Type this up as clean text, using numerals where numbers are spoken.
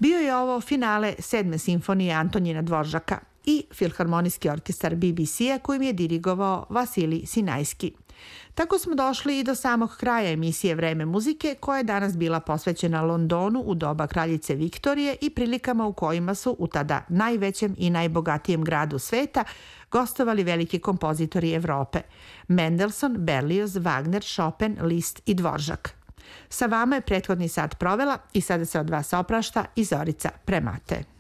Bio je ovo finale 7. simfonije Antonina Dvoržaka i Filharmonijski orkestar BBC-a kojim je dirigovao Vasilij Sinajski. Tako smo došli i do samog kraja emisije Vreme muzike, koja je danas bila posvećena Londonu u doba kraljice Viktorije i prilikama u kojima su u tada najvećem i najbogatijem gradu sveta gostovali veliki kompozitori Evrope: Mendelssohn, Berlioz, Wagner, Chopin, Liszt i Dvoržak. Sa vama je prethodni sat provela i sada se od vas oprašta i Zorica Premate.